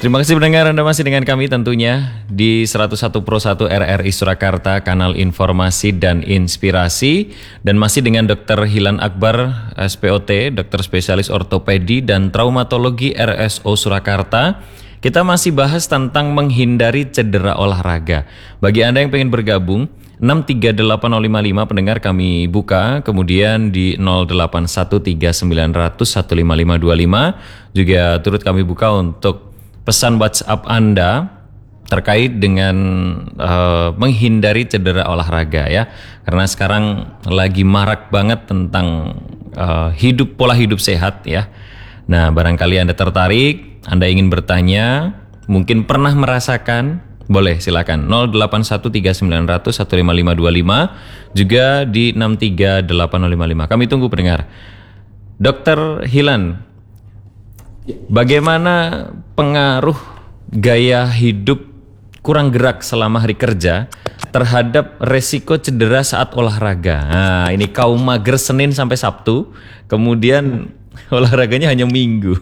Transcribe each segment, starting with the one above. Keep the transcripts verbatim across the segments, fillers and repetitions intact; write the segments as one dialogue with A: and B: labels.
A: Terima kasih pendengar, Anda masih dengan kami tentunya di seratus satu Pro satu R R I Surakarta, kanal informasi dan inspirasi. Dan masih dengan dokter Hilan Akbar, S P O T, dokter spesialis ortopedi dan traumatologi R S O Surakarta. Kita masih bahas tentang menghindari cedera olahraga. Bagi Anda yang pengen bergabung, enam tiga delapan nol lima lima pendengar kami buka, kemudian di nol delapan satu tiga sembilan nol nol satu lima lima dua lima juga turut kami buka untuk pesan WhatsApp Anda terkait dengan uh, menghindari cedera olahraga ya. Karena sekarang lagi marak banget tentang uh, hidup pola hidup sehat ya. Nah, barangkali Anda tertarik, Anda ingin bertanya, mungkin pernah merasakan, boleh silakan nol delapan satu tiga sembilan nol nol satu lima lima dua lima juga di enam tiga delapan nol lima lima. Kami tunggu pendengar. Dokter Hilan, bagaimana pengaruh gaya hidup kurang gerak selama hari kerja terhadap resiko cedera saat olahraga? Nah, ini kaum mager Senin sampai Sabtu, kemudian olahraganya hanya Minggu.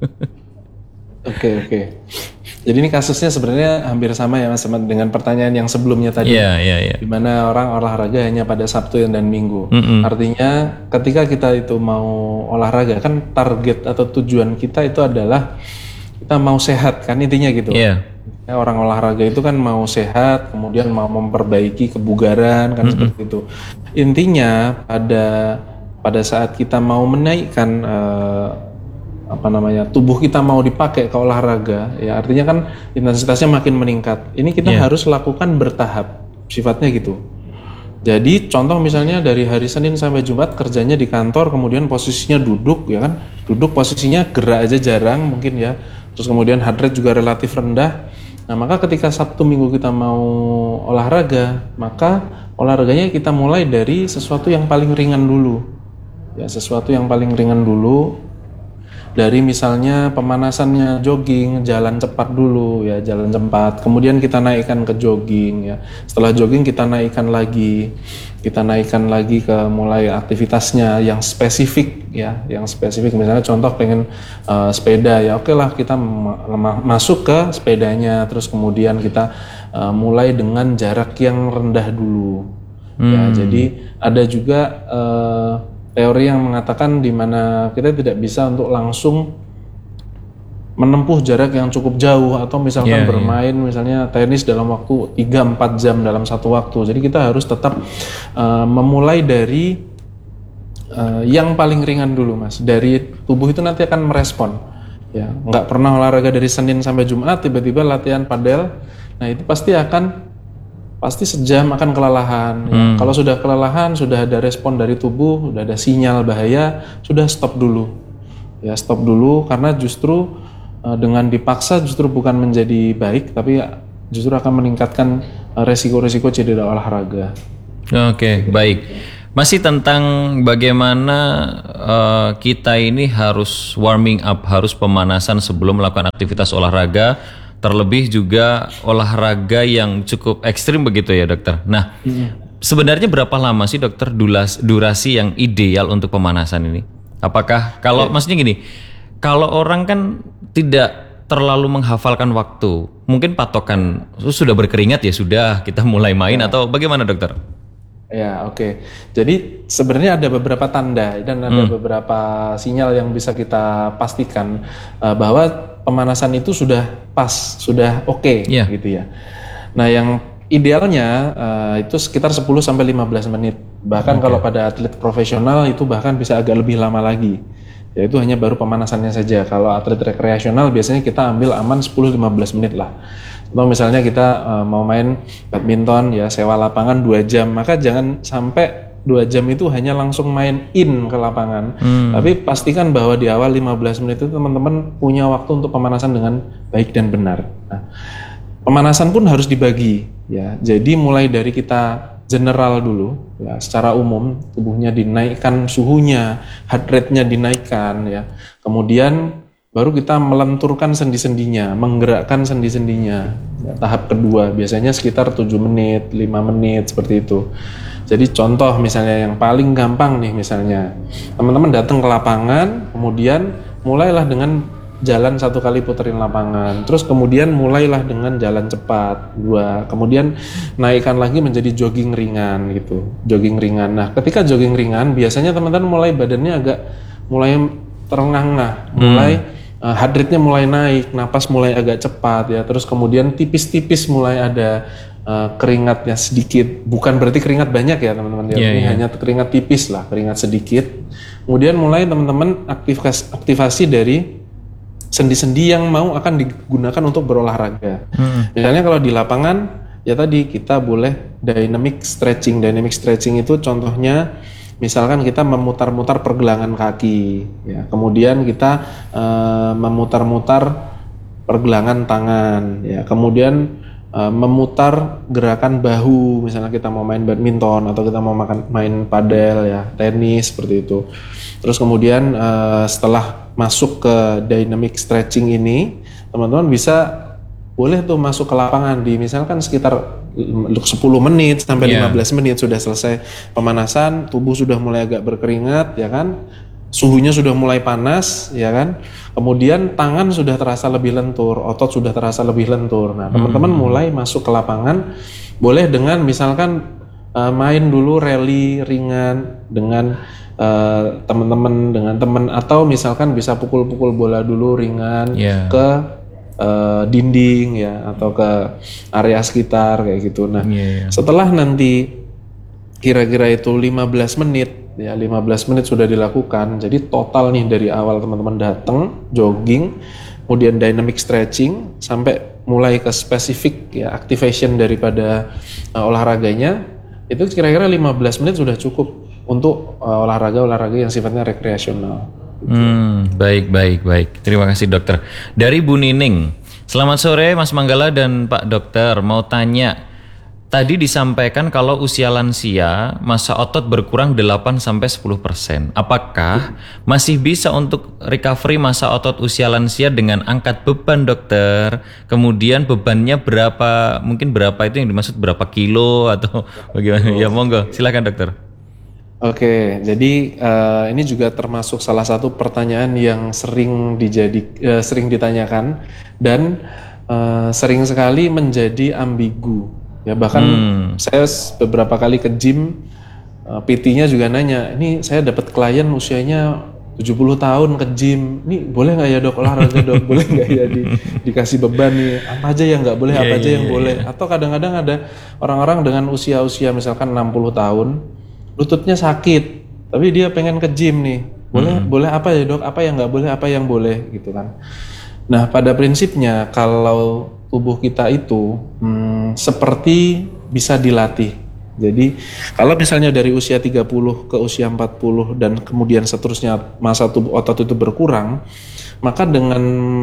B: Oke, oke. Jadi ini kasusnya sebenarnya hampir sama ya Mas dengan pertanyaan yang sebelumnya tadi.
A: Iya, iya, iya.
B: Di mana orang olahraga hanya pada Sabtu dan Minggu.
A: Mm-mm.
B: Artinya ketika kita itu mau olahraga kan target atau tujuan kita itu adalah kita mau sehat kan intinya gitu.
A: Iya.
B: Ya, orang olahraga itu kan mau sehat, kemudian mau memperbaiki kebugaran kan mm-hmm. seperti itu. Intinya pada pada saat kita mau menaikkan uh, apa namanya tubuh kita mau dipakai ke olahraga ya, artinya kan intensitasnya makin meningkat. Ini kita yeah. harus lakukan bertahap sifatnya gitu. Jadi contoh misalnya dari hari Senin sampai Jumat kerjanya di kantor, kemudian posisinya duduk ya kan, duduk posisinya gerak aja jarang mungkin ya, terus kemudian heart rate juga relatif rendah. Nah maka ketika Sabtu Minggu kita mau olahraga, maka olahraganya kita mulai dari sesuatu yang paling ringan dulu ya, sesuatu yang paling ringan dulu. Dari misalnya pemanasannya jogging, jalan cepat dulu ya, jalan cepat. Kemudian kita naikkan ke jogging ya. Setelah jogging kita naikkan lagi, kita naikkan lagi ke mulai aktivitasnya yang spesifik ya, yang spesifik. Misalnya contoh pengen uh, sepeda ya, oke lah kita ma- masuk ke sepedanya. Terus kemudian kita uh, mulai dengan jarak yang rendah dulu. Hmm. Ya, jadi ada juga uh, teori yang mengatakan di mana kita tidak bisa untuk langsung menempuh jarak yang cukup jauh atau misalkan yeah, bermain yeah. misalnya tenis dalam waktu tiga sampai empat jam dalam satu waktu. Jadi kita harus tetap uh, memulai dari uh, yang paling ringan dulu Mas. Dari tubuh itu nanti akan merespon. Ya, nggak pernah olahraga dari Senin sampai Jumat tiba-tiba latihan padel. Nah, itu pasti akan pasti sejam akan kelelahan. Ya. Hmm. Kalau sudah kelelahan, sudah ada respon dari tubuh, sudah ada sinyal bahaya, sudah stop dulu. Ya, stop dulu karena justru uh, dengan dipaksa justru bukan menjadi baik, tapi justru akan meningkatkan uh, resiko-resiko cedera olahraga.
A: Oke, okay, baik. Masih tentang bagaimana uh, kita ini harus warming up, harus pemanasan sebelum melakukan aktivitas olahraga. Terlebih juga olahraga yang cukup ekstrim begitu ya dokter. Nah mm-hmm. sebenarnya berapa lama sih dokter dulas, durasi yang ideal untuk pemanasan ini? Apakah kalau yeah. maksudnya gini, kalau orang kan tidak terlalu menghafalkan waktu, mungkin patokan sudah berkeringat ya sudah kita mulai main yeah. atau bagaimana dokter?
B: Ya oke, okay. Jadi sebenarnya ada beberapa tanda dan ada hmm. beberapa sinyal yang bisa kita pastikan uh, bahwa pemanasan itu sudah pas, sudah oke okay, yeah. gitu ya. Nah yang idealnya uh, itu sekitar sepuluh sampai lima belas menit. Bahkan okay. kalau pada atlet profesional itu bahkan bisa agak lebih lama lagi. Ya itu hanya baru pemanasannya saja. Kalau atlet rekreasional biasanya kita ambil aman sepuluh sampai lima belas menit lah. Atau misalnya kita uh, mau main badminton ya sewa lapangan dua jam, maka jangan sampai dua jam itu hanya langsung main in ke lapangan. Hmm. Tapi pastikan bahwa di awal lima belas menit itu teman-teman punya waktu untuk pemanasan dengan baik dan benar. Nah, pemanasan pun harus dibagi ya. Jadi mulai dari kita general dulu ya, secara umum tubuhnya dinaikkan suhunya, heart rate-nya dinaikkan ya. Kemudian baru kita melenturkan sendi-sendinya, menggerakkan sendi-sendinya. Ya, tahap kedua biasanya sekitar tujuh menit, lima menit seperti itu. Jadi contoh misalnya yang paling gampang nih misalnya, teman-teman datang ke lapangan, kemudian mulailah dengan jalan satu kali puterin lapangan. Terus kemudian mulailah dengan jalan cepat dua. Kemudian naikkan lagi menjadi jogging ringan gitu. Jogging ringan. Nah, ketika jogging ringan biasanya teman-teman mulai badannya agak mulai terengah-engah, mulai hmm. uh, heart rate-nya mulai naik, napas mulai agak cepat ya. Terus kemudian tipis-tipis mulai ada uh, keringatnya sedikit. Bukan berarti keringat banyak ya teman-teman. Ya. Yeah, Ini yeah. hanya keringat tipis lah, keringat sedikit. Kemudian mulai teman-teman aktivasi, aktivasi dari sendi-sendi yang mau akan digunakan untuk berolahraga. Hmm. Misalnya kalau di lapangan, ya tadi kita boleh dynamic stretching. Dynamic stretching itu contohnya, misalkan kita memutar-mutar pergelangan kaki, ya. Kemudian kita uh, memutar-mutar pergelangan tangan, ya. Kemudian uh, memutar gerakan bahu, misalnya kita mau main badminton atau kita mau makan, main padel, ya, tenis seperti itu. Terus kemudian uh, setelah masuk ke dynamic stretching ini, teman-teman bisa boleh tuh masuk ke lapangan di misalkan sekitar sepuluh menit sampai yeah. lima belas menit sudah selesai pemanasan, tubuh sudah mulai agak berkeringat, ya kan? Suhunya sudah mulai panas, ya kan? Kemudian tangan sudah terasa lebih lentur, otot sudah terasa lebih lentur. Nah, teman-teman hmm. mulai masuk ke lapangan, boleh dengan misalkan uh, main dulu rally ringan dengan Uh, teman-teman dengan teman, atau misalkan bisa pukul-pukul bola dulu ringan yeah. ke uh, dinding ya, atau ke area sekitar kayak gitu. Nah yeah, yeah. setelah nanti kira-kira itu lima belas menit ya, lima belas menit sudah dilakukan, jadi total nih dari awal teman-teman datang jogging, kemudian dynamic stretching sampai mulai ke spesifik ya activation daripada uh, olahraganya, itu kira-kira lima belas menit sudah cukup untuk uh, olahraga-olahraga yang sifatnya rekreasional.
A: Hmm, baik, baik, baik. Terima kasih dokter. Dari Bu Nining, selamat sore Mas Manggala dan Pak Dokter. Mau tanya, tadi disampaikan kalau usia lansia massa otot berkurang delapan sampai sepuluh persen. Apakah masih bisa untuk recovery massa otot usia lansia dengan angkat beban dokter? Kemudian bebannya berapa? Mungkin berapa itu yang dimaksud, berapa kilo atau bagaimana? Ya monggo, silakan dokter.
B: Oke, jadi uh, ini juga termasuk salah satu pertanyaan yang sering dijadi uh, sering ditanyakan dan uh, sering sekali menjadi ambigu. Ya bahkan hmm. saya beberapa kali ke gym, uh, P T-nya juga nanya, ini saya dapat klien usianya tujuh puluh tahun ke gym, ini boleh nggak ya dok olahraga dok, boleh nggak ya di, dikasih beban nih, apa aja yang nggak boleh, yeah, apa aja yeah, yang yeah, boleh. Yeah. Atau kadang-kadang ada orang-orang dengan usia-usia misalkan enam puluh tahun, lututnya sakit, tapi dia pengen ke gym nih, boleh hmm. boleh apa ya dok, apa yang nggak boleh, apa yang boleh gitu kan. Nah pada prinsipnya kalau tubuh kita itu hmm, seperti bisa dilatih. Jadi kalau misalnya dari usia tiga puluh ke usia empat puluh dan kemudian seterusnya masa tubuh otot itu berkurang, maka dengan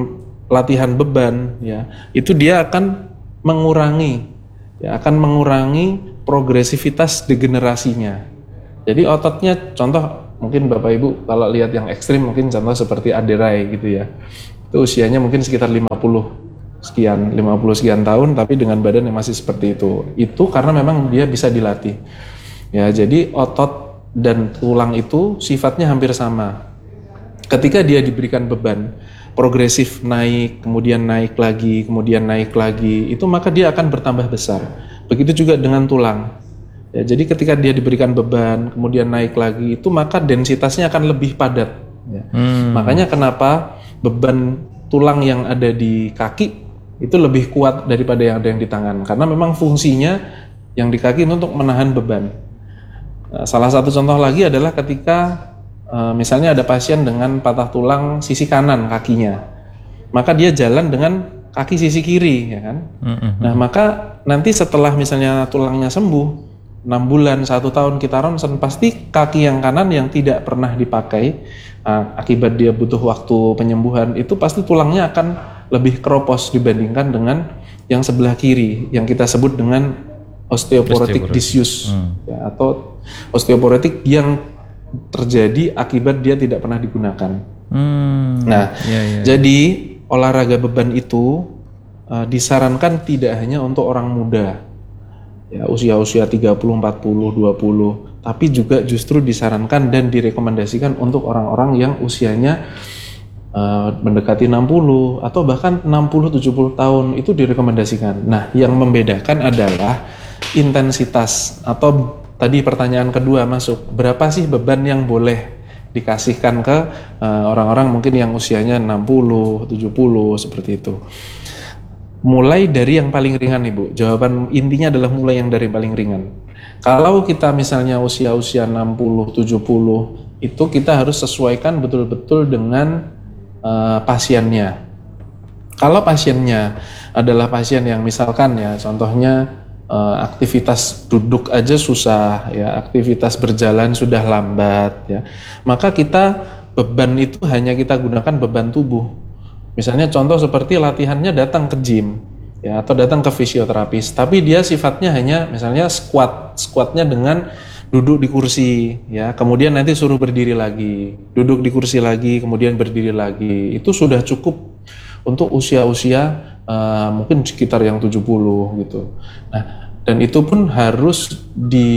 B: latihan beban ya itu dia akan mengurangi ya akan mengurangi progresivitas degenerasinya. Jadi ototnya, contoh mungkin Bapak Ibu kalau lihat yang ekstrim mungkin contoh seperti Aderai gitu ya. Itu usianya mungkin sekitar lima puluh sekian, lima puluh sekian tahun tapi dengan badan yang masih seperti itu. Itu karena memang dia bisa dilatih. Ya, jadi otot dan tulang itu sifatnya hampir sama. Ketika dia diberikan beban progresif naik, kemudian naik lagi, kemudian naik lagi, itu maka dia akan bertambah besar. Begitu juga dengan tulang. Ya, jadi ketika dia diberikan beban, kemudian naik lagi, itu maka densitasnya akan lebih padat. Ya. Hmm. Makanya kenapa beban tulang yang ada di kaki itu lebih kuat daripada yang ada yang di tangan. Karena memang fungsinya yang di kaki untuk menahan beban. Nah, salah satu contoh lagi adalah ketika uh, misalnya ada pasien dengan patah tulang sisi kanan kakinya, maka dia jalan dengan kaki sisi kiri, ya kan? Hmm. Nah maka nanti setelah misalnya tulangnya sembuh, enam bulan, satu tahun kita ronsen, pasti kaki yang kanan yang tidak pernah dipakai uh, akibat dia butuh waktu penyembuhan, itu pasti tulangnya akan lebih keropos dibandingkan dengan yang sebelah kiri yang kita sebut dengan osteoporotic disuse hmm. ya, atau osteoporotic yang terjadi akibat dia tidak pernah digunakan. Hmm. Nah, yeah, yeah. jadi olahraga beban itu uh, disarankan tidak hanya untuk orang muda. Ya, usia-usia tiga puluh, empat puluh, dua puluh, tapi juga justru disarankan dan direkomendasikan untuk orang-orang yang usianya uh, mendekati enam puluh atau bahkan enam puluh tujuh puluh tahun itu direkomendasikan. Nah, yang membedakan adalah intensitas atau tadi pertanyaan kedua masuk, berapa sih beban yang boleh dikasihkan ke uh, orang-orang mungkin yang usianya enam puluh, tujuh puluh seperti itu. Mulai dari yang paling ringan Ibu. Jawaban intinya adalah mulai yang dari paling ringan. Kalau kita misalnya usia-usia enam puluh, tujuh puluh, itu kita harus sesuaikan betul-betul dengan uh, pasiennya. Kalau pasiennya adalah pasien yang misalkan ya, contohnya uh, aktivitas duduk aja susah, ya, aktivitas berjalan sudah lambat, ya, maka kita beban itu hanya kita gunakan beban tubuh. Misalnya contoh seperti latihannya datang ke gym, ya, atau datang ke fisioterapis, tapi dia sifatnya hanya misalnya squat, squatnya dengan duduk di kursi, ya, kemudian nanti suruh berdiri lagi, duduk di kursi lagi, kemudian berdiri lagi, itu sudah cukup untuk usia-usia uh, mungkin sekitar yang tujuh puluh gitu. Nah, dan itu pun harus di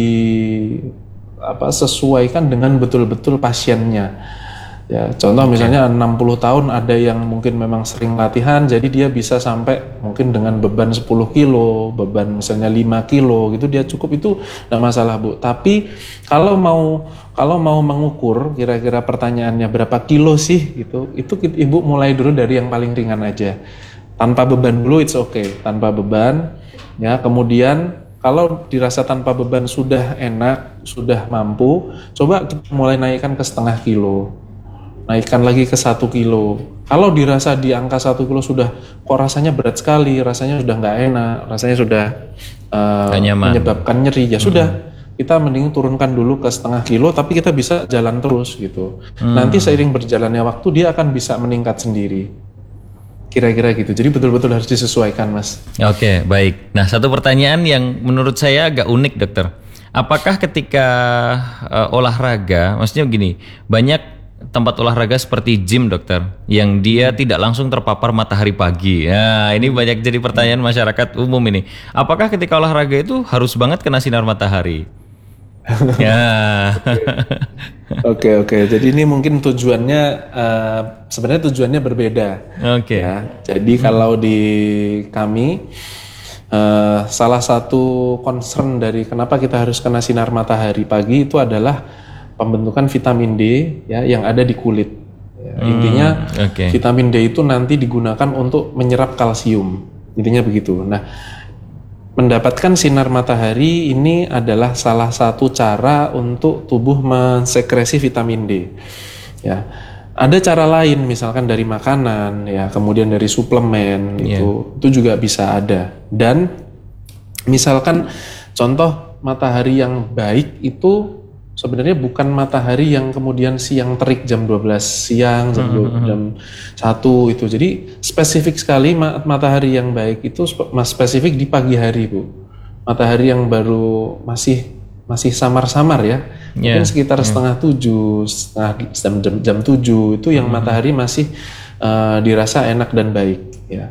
B: apa sesuaikan dengan betul-betul pasiennya. Ya, contoh misalnya enam puluh tahun ada yang mungkin memang sering latihan, jadi dia bisa sampai mungkin dengan beban sepuluh kilo, beban misalnya lima kilo gitu dia cukup, itu enggak masalah Bu. Tapi kalau mau kalau mau mengukur kira-kira pertanyaannya berapa kilo sih gitu, itu Ibu mulai dulu dari yang paling ringan aja. Tanpa beban dulu it's okay, tanpa beban ya. Kemudian kalau dirasa tanpa beban sudah enak, sudah mampu, coba kita mulai naikkan ke setengah kilo. Naikkan lagi ke satu kilo. Kalau dirasa di angka satu kilo sudah kok rasanya berat sekali, rasanya sudah nggak enak, rasanya sudah uh, menyebabkan nyeri, ya hmm. sudah kita mending turunkan dulu ke setengah kilo, tapi kita bisa jalan terus gitu. Hmm. Nanti seiring berjalannya waktu dia akan bisa meningkat sendiri. Kira-kira gitu. Jadi betul-betul harus disesuaikan, Mas.
A: Oke, baik. Nah, satu pertanyaan yang menurut saya agak unik, Dokter. Apakah ketika uh, olahraga, maksudnya gini, banyak tempat olahraga seperti gym Dokter, yang dia tidak langsung terpapar matahari pagi. Nah, ini banyak jadi pertanyaan masyarakat umum ini. Apakah ketika olahraga itu harus banget kena sinar matahari? Ya.
B: Oke oke. Jadi ini mungkin tujuannya uh, sebenarnya tujuannya berbeda.
A: Oke.
B: Ya. Jadi hmm. kalau di kami uh, salah satu concern dari kenapa kita harus kena sinar matahari pagi itu adalah pembentukan vitamin D ya yang ada di kulit. Ya, hmm, intinya okay. vitamin D itu nanti digunakan untuk menyerap kalsium. Intinya begitu. Nah, mendapatkan sinar matahari ini adalah salah satu cara untuk tubuh mensekresi vitamin D. Ya. Ada cara lain misalkan dari makanan ya, kemudian dari suplemen yeah. itu itu juga bisa ada. Dan misalkan contoh matahari yang baik itu sebenarnya bukan matahari yang kemudian siang terik jam dua belas siang, jam, mm-hmm. jam satu itu. Jadi spesifik sekali matahari yang baik itu spesifik di pagi hari Bu. Matahari yang baru masih masih samar-samar ya. Yeah. Mungkin sekitar yeah. setengah tujuh, setengah jam, jam, jam tujuh itu yang mm-hmm. matahari masih uh, dirasa enak dan baik.